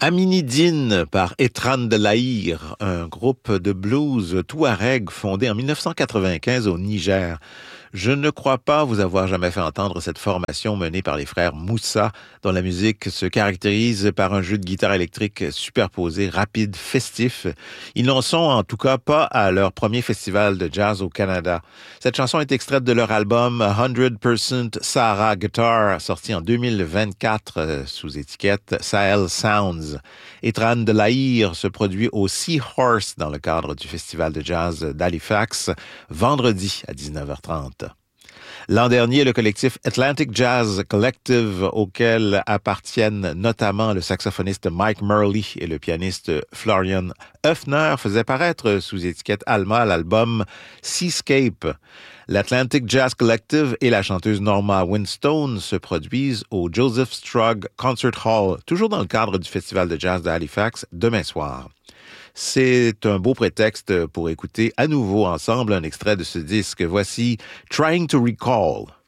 Aminidine par Etran de Lahir, un groupe de blues touareg fondé en 1995 au Niger. Je ne crois pas vous avoir jamais fait entendre cette formation menée par les frères Moussa, dont la musique se caractérise par un jeu de guitare électrique superposé, rapide, festif. Ils n'en sont en tout cas pas à leur premier festival de jazz au Canada. Cette chanson est extraite de leur album 100% Sahara Guitar, sorti en 2024 sous étiquette Sahel Sounds. Etran de Lahir se produit au Seahorse dans le cadre du festival de jazz d'Halifax, vendredi à 19h30. L'an dernier, le collectif Atlantic Jazz Collective, auquel appartiennent notamment le saxophoniste Mike Murley et le pianiste Florian Höfner, faisait paraître sous étiquette Alma l'album Seascape. L'Atlantic Jazz Collective et la chanteuse Norma Winstone se produisent au Joseph Strug Concert Hall, toujours dans le cadre du festival de jazz de Halifax, demain soir. C'est un beau prétexte pour écouter à nouveau ensemble un extrait de ce disque. Voici Trying to Recall.